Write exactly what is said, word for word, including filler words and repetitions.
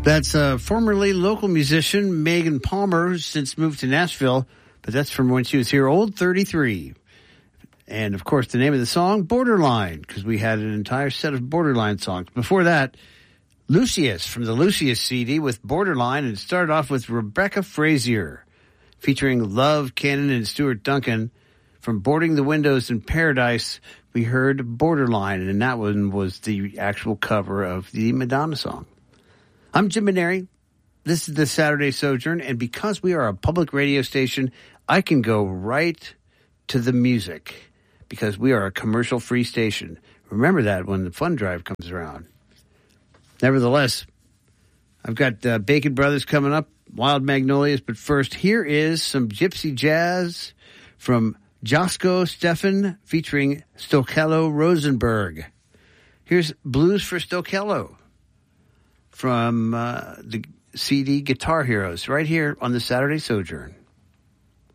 That's a formerly local musician, Megan Palmer, who's since moved to Nashville, but that's from when she was here, Old thirty-three. And, of course, the name of the song, Borderline, because we had an entire set of Borderline songs. Before that, Lucius from the Lucius C D with Borderline, and it started off with Rebecca Frazier, featuring Love Cannon and Stuart Duncan. From Boarding the Windows in Paradise, we heard Borderline, and that one was the actual cover of the Madonna song. I'm Jim Maneri. This is the Saturday Sojourn, and because we are a public radio station, I can go right to the music because we are a commercial-free station. Remember that when the fund drive comes around. Nevertheless, I've got uh, Bacon Brothers coming up, Wild Magnolias, but first, here is some gypsy jazz from Josko Stefan featuring Stokello Rosenberg. Here's Blues for Stokello from uh, the C D Guitar Heroes right here on the Saturday Sojourn.